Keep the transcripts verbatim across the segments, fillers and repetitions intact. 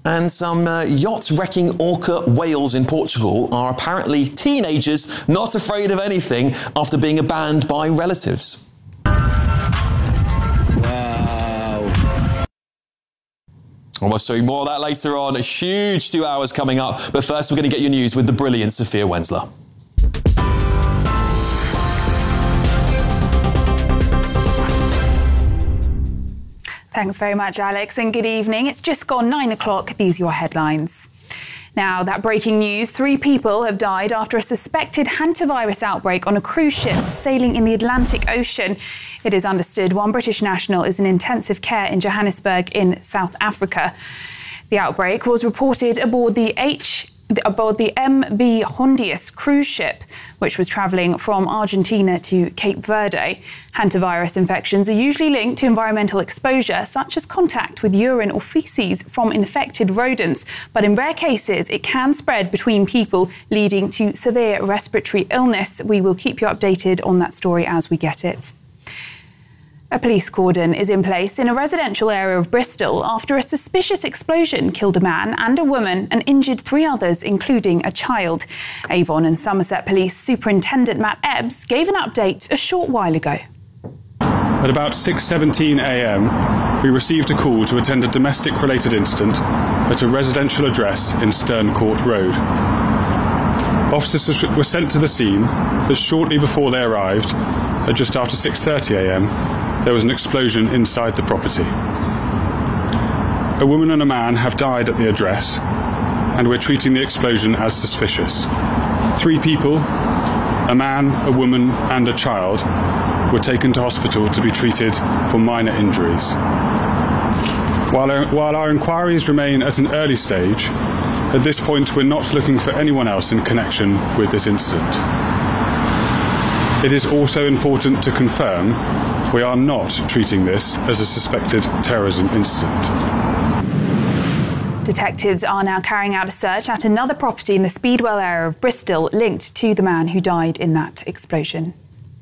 And some uh, yacht-wrecking orca whales in Portugal are apparently teenagers not afraid of anything after being abandoned by relatives. I'll show you more of that later on. A huge two hours coming up. But first, we're going to get your news with the brilliant Sophia Wensler. Thanks very much, Alex, and good evening. It's just gone nine o'clock. These are your headlines. Now, that breaking news, three people have died after a suspected hantavirus outbreak on a cruise ship sailing in the Atlantic Ocean. It is understood one British national is in intensive care in Johannesburg in South Africa. The outbreak was reported aboard the H... aboard the M V Hondius cruise ship, which was travelling from Argentina to Cape Verde. Hantavirus infections are usually linked to environmental exposure, such as contact with urine or faeces from infected rodents. But in rare cases, it can spread between people, leading to severe respiratory illness. We will keep you updated on that story as we get it. A police cordon is in place in a residential area of Bristol after a suspicious explosion killed a man and a woman and injured three others, including a child. Avon and Somerset Police Superintendent Matt Ebbs gave an update a short while ago. At about six seventeen a m, we received a call to attend a domestic-related incident at a residential address in Stern Court Road. Officers were sent to the scene, but shortly before they arrived, at just after six thirty a m, there was an explosion inside the property. A woman and a man have died at the address, and we're treating the explosion as suspicious. Three people, a man, a woman, and a child, were taken to hospital to be treated for minor injuries. While our, while our inquiries remain at an early stage, at this point we're not looking for anyone else in connection with this incident. It is also important to confirm we are not treating this as a suspected terrorism incident. Detectives are now carrying out a search at another property in the Speedwell area of Bristol linked to the man who died in that explosion.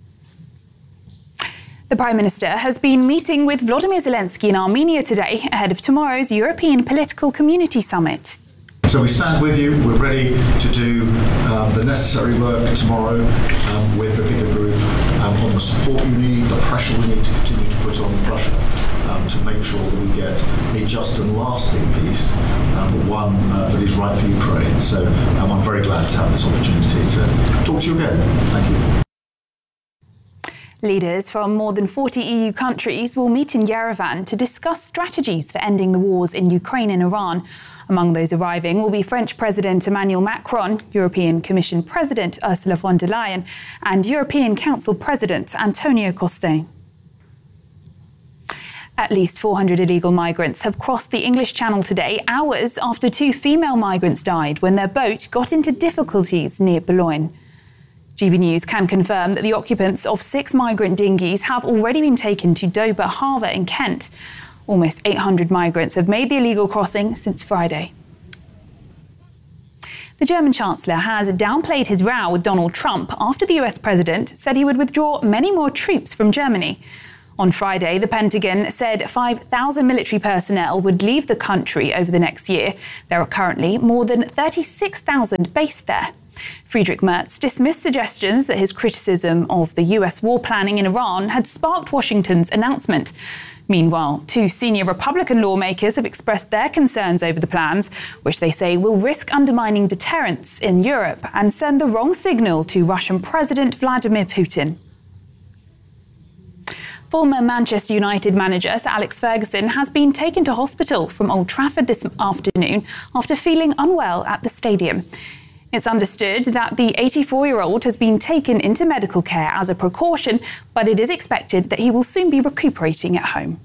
The Prime Minister has been meeting with Volodymyr Zelensky in Armenia today ahead of tomorrow's European Political Community Summit. So we stand with you. We're ready to do um, the necessary work tomorrow um, with the bigger group um, on the support you need, the pressure we need to continue to put on Russia um, to make sure that we get a just and lasting peace, um, but one uh, that is right for Ukraine. So um, I'm very glad to have this opportunity to talk to you again. Thank you. Leaders from more than forty E U countries will meet in Yerevan to discuss strategies for ending the wars in Ukraine and Iran. Among those arriving will be French President Emmanuel Macron, European Commission President Ursula von der Leyen, and European Council President Antonio Costa. At least four hundred illegal migrants have crossed the English Channel today, hours after two female migrants died when their boat got into difficulties near Boulogne. G B News can confirm that the occupants of six migrant dinghies have already been taken to Dover Harbour in Kent. Almost eight hundred migrants have made the illegal crossing since Friday. The German Chancellor has downplayed his row with Donald Trump after the U S president said he would withdraw many more troops from Germany. On Friday, the Pentagon said five thousand military personnel would leave the country over the next year. There are currently more than thirty-six thousand based there. Friedrich Merz dismissed suggestions that his criticism of the U S war planning in Iran had sparked Washington's announcement. Meanwhile, two senior Republican lawmakers have expressed their concerns over the plans, which they say will risk undermining deterrence in Europe and send the wrong signal to Russian President Vladimir Putin. Former Manchester United manager Sir Alex Ferguson has been taken to hospital from Old Trafford this afternoon after feeling unwell at the stadium. It's understood that the eighty-four-year-old has been taken into medical care as a precaution, but it is expected that he will soon be recuperating at home.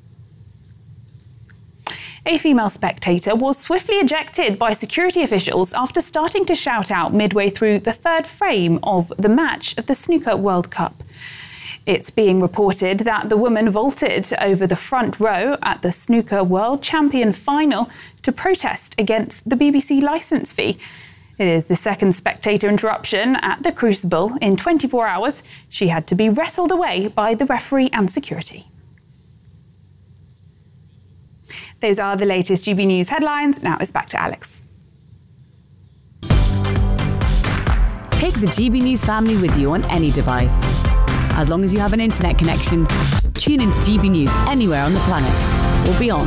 A female spectator was swiftly ejected by security officials after starting to shout out midway through the third frame of the match of the Snooker World Cup. It's being reported that the woman vaulted over the front row at the Snooker World Champion final to protest against the B B C licence fee. It is the second spectator interruption at the Crucible in twenty-four hours. She had to be wrestled away by the referee and security. Those are the latest G B News headlines. Now it's back to Alex. Take the G B News family with you on any device. As long as you have an internet connection, tune into G B News anywhere on the planet or beyond.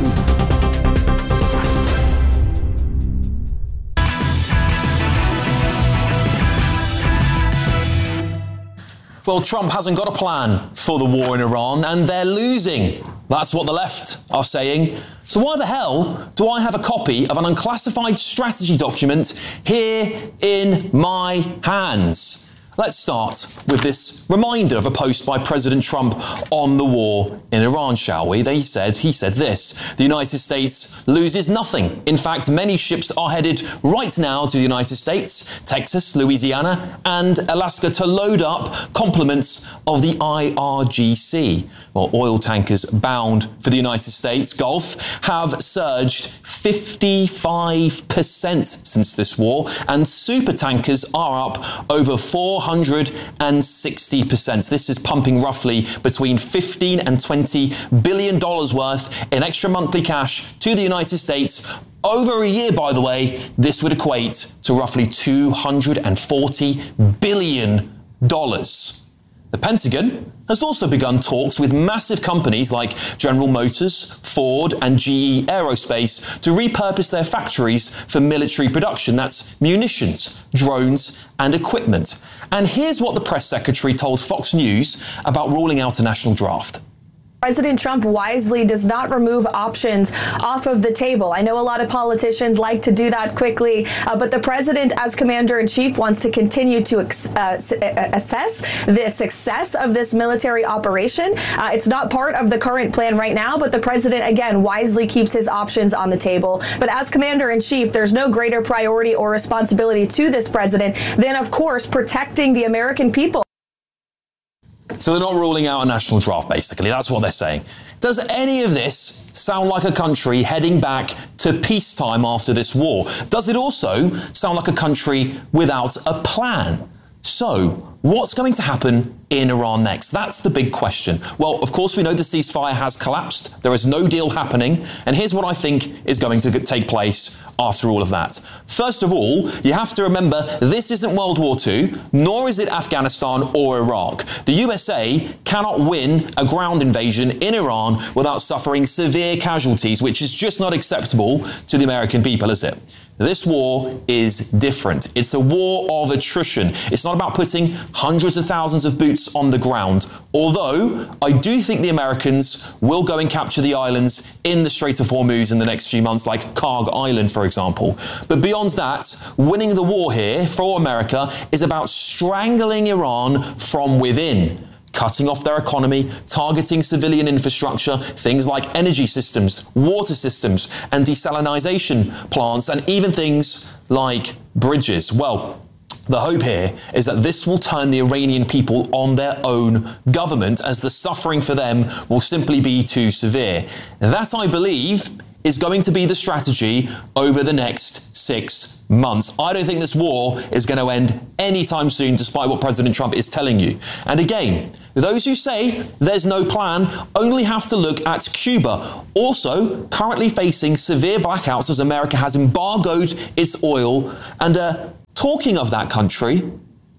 Well, Trump hasn't got a plan for the war in Iran, and they're losing. That's what the left are saying. So why the hell do I have a copy of an unclassified strategy document here in my hands? Let's start with this reminder of a post by President Trump on the war in Iran, shall we? They said, he said this: the United States loses nothing. In fact, many ships are headed right now to the United States, Texas, Louisiana, and Alaska to load up complements of the I R G C. Well, oil tankers bound for the United States Gulf have surged fifty-five percent since this war, and super tankers are up over four hundred sixty percent. This is pumping roughly between fifteen and twenty billion dollars worth in extra monthly cash to the United States. Over a year, by the way, this would equate to roughly two hundred forty billion dollars. The Pentagon has also begun talks with massive companies like General Motors, Ford, and G E Aerospace to repurpose their factories for military production. That's munitions, drones, and equipment. And here's what the press secretary told Fox News about ruling out a national draft. President Trump wisely does not remove options off of the table. I know a lot of politicians like to do that quickly, uh, but the president, as commander-in-chief, wants to continue to ex- uh, s- assess the success of this military operation. Uh, it's not part of the current plan right now, but the president, again, wisely keeps his options on the table. But as commander-in-chief, there's no greater priority or responsibility to this president than, of course, protecting the American people. So they're not ruling out a national draft, basically. That's what they're saying. Does any of this sound like a country heading back to peacetime after this war? Does it also sound like a country without a plan? So, what's going to happen in Iran next? That's the big question. Well, of course, we know the ceasefire has collapsed. There is no deal happening. And here's what I think is going to take place after all of that. First of all, you have to remember this isn't World War Two, nor is it Afghanistan or Iraq. The U S A cannot win a ground invasion in Iran without suffering severe casualties, which is just not acceptable to the American people, is it? This war is different. It's a war of attrition. It's not about putting hundreds of thousands of boots on the ground, although I do think the Americans will go and capture the islands in the Strait of Hormuz in the next few months, like Karg Island, for example. But beyond that, winning the war here for America is about strangling Iran from within, cutting off their economy, targeting civilian infrastructure, things like energy systems, water systems, and desalination plants, and even things like bridges. Well, the hope here is that this will turn the Iranian people on their own government, as the suffering for them will simply be too severe. That, I believe, is going to be the strategy over the next six months. I don't think this war is going to end anytime soon, despite what President Trump is telling you. And again, those who say there's no plan only have to look at Cuba, also currently facing severe blackouts as America has embargoed its oil. And uh, talking of that country,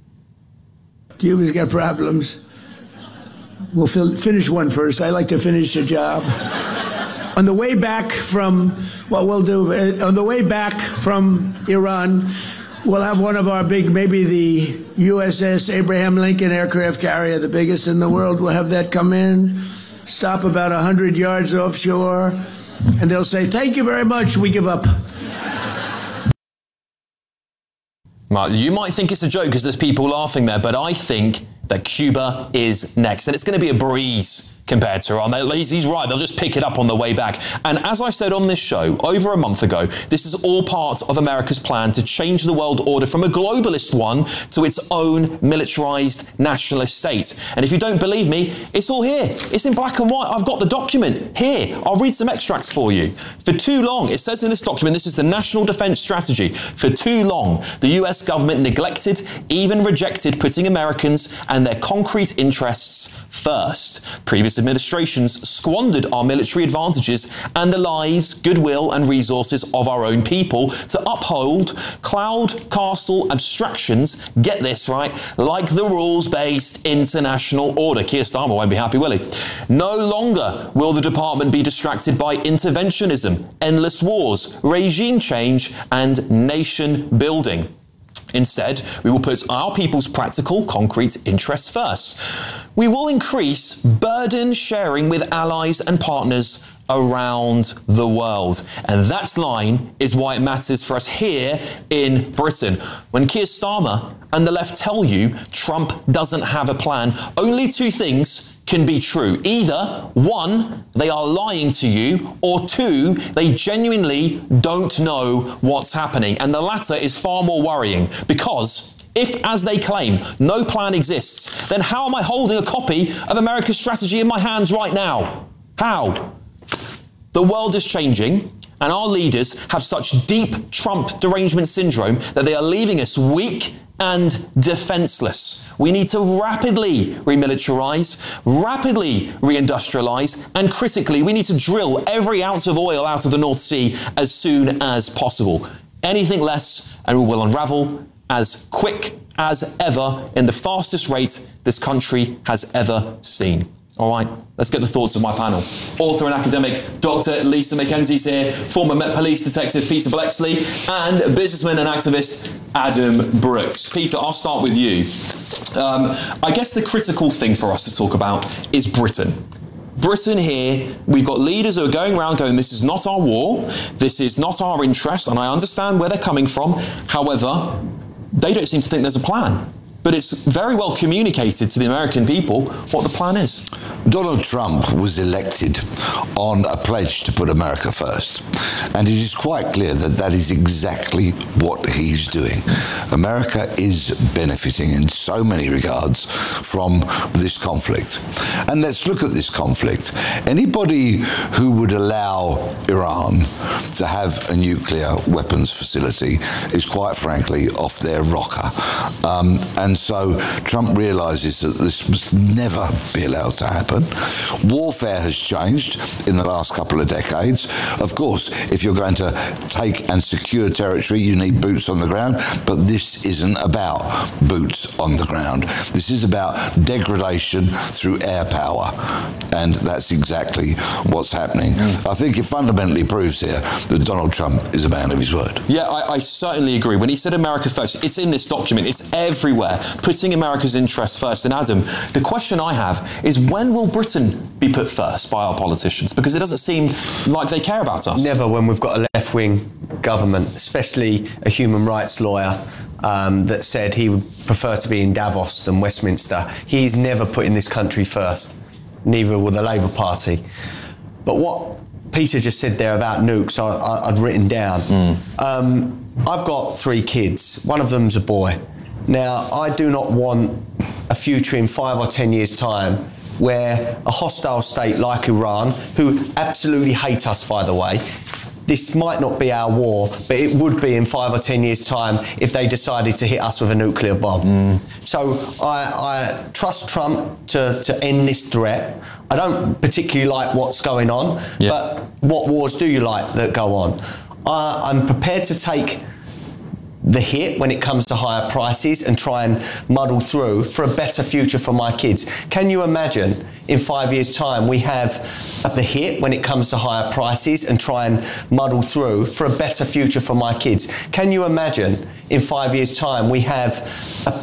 Cuba's got problems. We'll fil- finish one first. I like to finish the job. On the way back from, what we'll do, uh, on the way back from Iran, we'll have one of our big, maybe the U S S Abraham Lincoln aircraft carrier, the biggest in the world. We'll have that come in, stop about one hundred yards offshore, and they'll say, thank you very much, we give up. You might think it's a joke because there's people laughing there, but I think that Cuba is next, and it's going to be a breeze compared to Iran. He's, he's right, they'll just pick it up on the way back. And as I said on this show over a month ago, this is all part of America's plan to change the world order from a globalist one to its own militarized nationalist state. And if you don't believe me, it's all here. It's in black and white. I've got the document here. I'll read some extracts for you. For too long, it says in this document, this is the National Defense Strategy. For too long, the U S government neglected, even rejected, putting Americans and their concrete interests first. Previous administrations squandered our military advantages and the lives, goodwill and resources of our own people to uphold cloud castle abstractions, get this right, like the rules-based international order. Keir Starmer won't be happy, will he? No longer will the department be distracted by interventionism, endless wars, regime change and nation building. Instead, we will put our people's practical, concrete interests first. We will increase burden sharing with allies and partners around the world. And that line is why it matters for us here in Britain. When Keir Starmer and the left tell you Trump doesn't have a plan, only two things can be true. Either, one, they are lying to you, or two, they genuinely don't know what's happening. And the latter is far more worrying, because if, as they claim, no plan exists, then how am I holding a copy of America's strategy in my hands right now? How? The world is changing, and our leaders have such deep Trump derangement syndrome that they are leaving us weak and defenseless. We need to rapidly remilitarize, rapidly reindustrialize, and critically, we need to drill every ounce of oil out of the North Sea as soon as possible. Anything less, and we will unravel as quick as ever in the fastest rate this country has ever seen. All right, let's get the thoughts of my panel. Author and academic Doctor Lisa McKenzie's here, former Met Police detective Peter Bleksley, and businessman and activist Adam Brooks. Peter, I'll start with you. Um, I guess the critical thing for us to talk about is Britain. Britain here, we've got leaders who are going around going, this is not our war, this is not our interest, and I understand where they're coming from. However, they don't seem to think there's a plan. But it's very well communicated to the American people what the plan is. Donald Trump was elected on a pledge to put America first. And it is quite clear that that is exactly what he's doing. America is benefiting in so many regards from this conflict. And let's look at this conflict. Anybody who would allow Iran to have a nuclear weapons facility is quite frankly off their rocker. Um, and so Trump realizes that this must never be allowed to happen. Warfare has changed in the last couple of decades. Of course, if you're going to take and secure territory, you need boots on the ground, but this isn't about boots on the ground. This is about degradation through air power, and that's exactly what's happening. I think it fundamentally proves here that Donald Trump is a man of his word. Yeah, I, I certainly agree. When he said America first, it's in this document, it's everywhere, putting America's interests first. And Adam, the question I have is, when will Britain be put first by our politicians? Because it doesn't seem like they care about us. Never, when we've got a left-wing government, especially a human rights lawyer um, that said he would prefer to be in Davos than Westminster. He's never put in this country first. Neither will the Labour Party. But what Peter just said there about nukes, I, I, I'd written down. Mm. Um, I've got three kids. One of them's a boy. Now, I do not want a future in five or ten years' time where a hostile state like Iran, who absolutely hate us, by the way, this might not be our war, but it would be in five or ten years' time if they decided to hit us with a nuclear bomb. Mm. So I, I trust Trump to, to end this threat. I don't particularly like what's going on, yeah. But what wars do you like that go on? I, I'm prepared to take the hit when it comes to higher prices and try and muddle through for a better future for my kids. Can you imagine in five years' time we have the hit when it comes to higher prices and try and muddle through for a better future for my kids? Can you imagine in five years' time we have a